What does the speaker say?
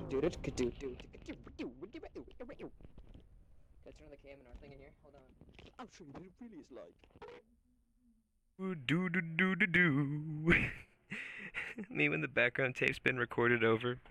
Can I turn on the cam and our thing in here? Hold on. I'll show you what it really is like. Do do do do do. Me when the background tape's been recorded over.